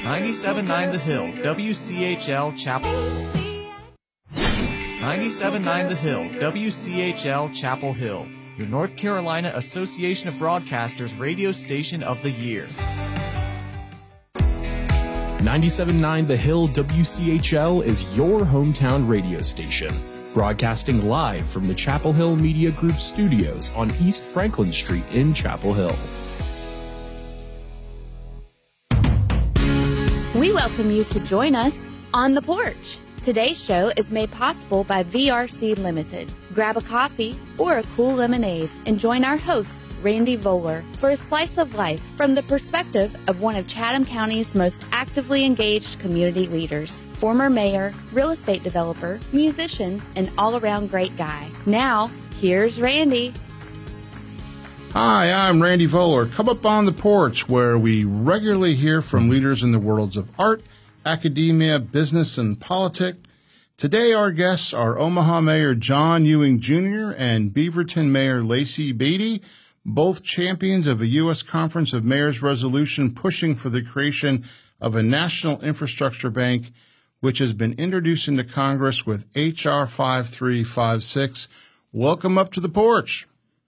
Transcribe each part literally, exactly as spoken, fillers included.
ninety-seven point nine The Hill, W C H L Chapel. ninety-seven point nine The Hill, W C H L Chapel Hill, your North Carolina Association of Broadcasters radio station of the year. ninety-seven point nine The Hill W C H L is your hometown radio station, broadcasting live from the Chapel Hill Media Group studios on East Franklin Street in Chapel Hill. We welcome you to join us on the porch. Today's show is made possible by V R C Limited. Grab a coffee or a cool lemonade and join our host, Randy Voller, for a slice of life from the perspective of one of Chatham County's most actively engaged community leaders. Former mayor, real estate developer, musician, and all-around great guy. Now, here's Randy. Hi, I'm Randy Voller. Come up on the porch where we regularly hear from leaders in the worlds of art, academia, business, and politics. Today, our guests are Omaha Mayor John Ewing Junior and Beaverton Mayor Lacey Beatty, both champions of a U S Conference of Mayors resolution pushing for the creation of a national infrastructure bank, which has been introduced into Congress with H R five three five six. Welcome up to the porch.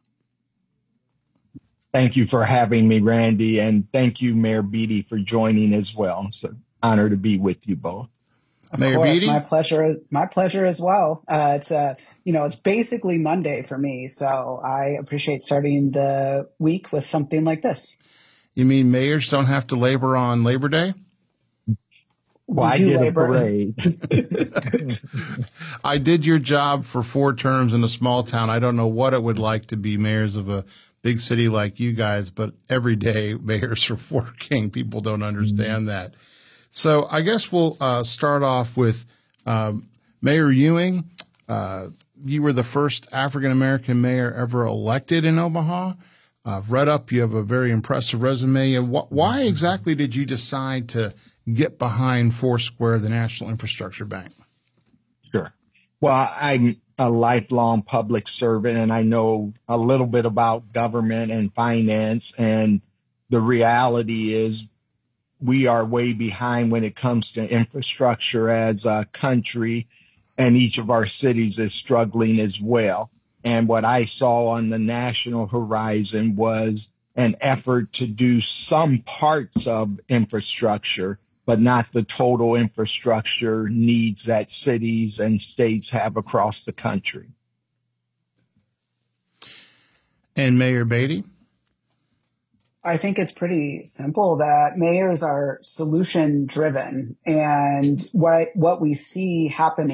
Thank you for having me, Randy, and thank you, Mayor Beatty, for joining as well. It's an honor to be with you both. Of Mayor course, Beatty? my pleasure. My pleasure as well. Uh, it's uh, you know, it's basically Monday for me, so I appreciate starting the week with something like this. You mean mayors don't have to labor on Labor Day? Well, I do did labor. a parade. I did your job for four terms in a small town. I don't know what it would like to be mayors of a big city like you guys, but every day mayors are working. People don't understand mm-hmm. that. So I guess we'll uh, start off with um, Mayor Ewing. Uh, you were the first African-American mayor ever elected in Omaha. I've uh, read up, you have a very impressive resume. And wh- why exactly did you decide to get behind Foursquare, the National Infrastructure Bank? Sure. Well, I'm a lifelong public servant, and I know a little bit about government and finance. And the reality is we are way behind when it comes to infrastructure as a country, and each of our cities is struggling as well. And what I saw on the national horizon was an effort to do some parts of infrastructure, but not the total infrastructure needs that cities and states have across the country. And Mayor Beatty? I think it's pretty simple that mayors are solution driven, and what what we see happening